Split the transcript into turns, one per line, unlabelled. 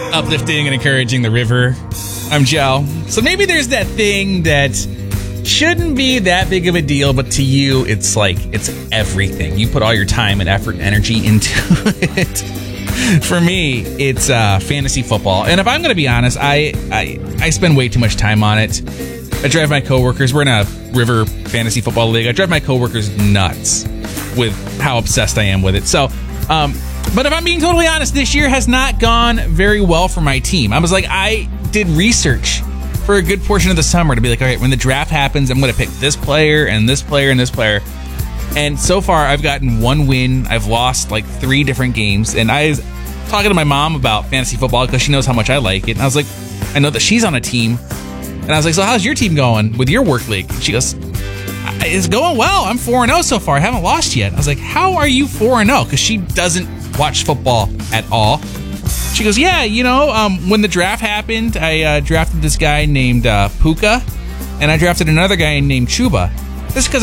uplifting and encouraging the river. I'm Joe. So maybe there's that thing that shouldn't be that big of a deal, but to you, it's everything. You put all your time and effort and energy into it. For me, it's fantasy football. And if I'm going to be honest, I spend way too much time on it. I drive my coworkers. We're in a River Fantasy Football League. I drive my coworkers nuts with how obsessed I am with it. So, but if I'm being totally honest, this year has not gone very well for my team. I did research for a good portion of the summer to be like, all right, when the draft happens, I'm going to pick this player and this player and this player. And so far, I've gotten one win. I've lost like 3 different games. And I was talking to my mom about fantasy football because she knows how much I like it. And I was like, I know that she's on a team. And I was like, so how's your team going with your work league? She goes, it's going well. I'm 4-0 so far. I haven't lost yet. I was like, how are you 4-0? Because she doesn't watch football at all. She goes, yeah, when the draft happened, I drafted this guy named Puka, and I drafted another guy named Chuba. This is because